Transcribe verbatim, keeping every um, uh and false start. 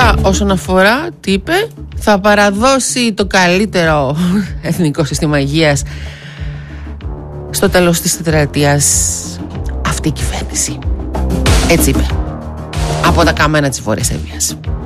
Αυτά όσον αφορά, τι είπε, θα παραδώσει το καλύτερο εθνικό σύστημα υγείας στο τέλος της τετραετίας αυτή η κυβέρνηση. Έτσι είπε, από τα καμένα της Βόρειας Εύβοιας.